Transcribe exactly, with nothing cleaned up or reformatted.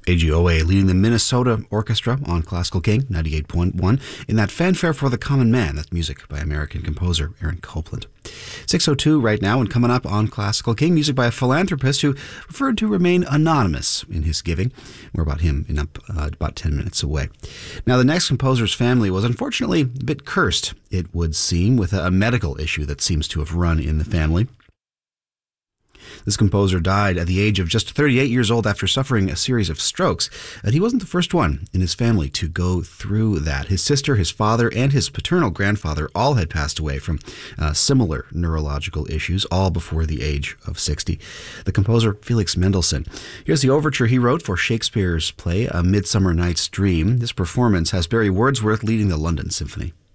A G O A leading the Minnesota Orchestra on Classical King ninety-eight point one in that Fanfare for the Common Man. That's music by American composer Aaron Copland. six oh two right now, and coming up on Classical King, music by a philanthropist who preferred to remain anonymous in his giving. More about him in up, uh, about ten minutes away. Now, the next composer's family was unfortunately a bit cursed, it would seem, with a medical issue that seems to have run in the family. This composer died at the age of just thirty-eight years old after suffering a series of strokes. And he wasn't the first one in his family to go through that. His sister, his father, and his paternal grandfather all had passed away from uh, similar neurological issues, all before the age of sixty. The composer, Felix Mendelssohn. Here's the overture he wrote for Shakespeare's play, A Midsummer Night's Dream. This performance has Barry Wordsworth leading the London Symphony.